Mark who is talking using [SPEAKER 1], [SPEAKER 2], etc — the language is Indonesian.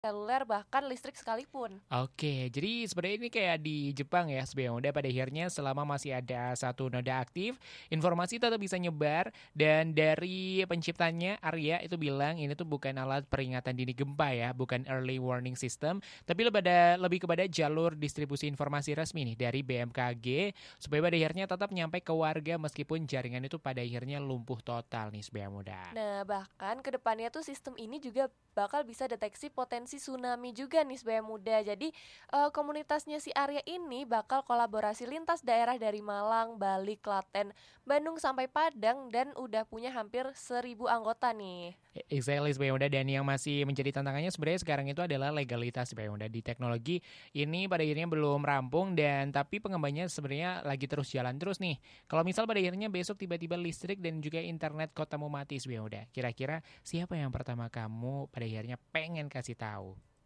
[SPEAKER 1] seluler, bahkan listrik sekalipun.
[SPEAKER 2] Oke, jadi sebenarnya ini kayak di Jepang ya, sebenarnya pada akhirnya selama masih ada satu noda aktif, informasi tetap bisa nyebar dan dari penciptanya Arya itu bilang ini tuh bukan alat peringatan dini gempa ya, bukan early warning system, tapi lebih kepada jalur distribusi informasi resmi nih dari BMKG supaya pada akhirnya tetap nyampe ke warga meskipun jaringan itu pada akhirnya lumpuh total nih sebenarnya muda.
[SPEAKER 1] Nah, bahkan ke depannya tuh sistem ini juga bakal bisa deteksi potensi tsunami juga nih sebagai muda. Jadi komunitasnya si Arya ini bakal kolaborasi lintas daerah dari Malang, Bali, Klaten, Bandung sampai Padang dan udah punya hampir 1.000 anggota nih.
[SPEAKER 2] Exactly sebenarnya udah dan yang masih menjadi tantangannya sebenarnya sekarang itu adalah legalitas sebenarnya udah di teknologi ini pada akhirnya belum rampung dan tapi pengembangannya sebenarnya lagi terus jalan terus nih. Kalau misal pada akhirnya besok tiba-tiba listrik dan juga internet kotamu mati sebenarnya udah. Kira-kira siapa yang pertama kamu pada akhirnya pengen kasih tahu?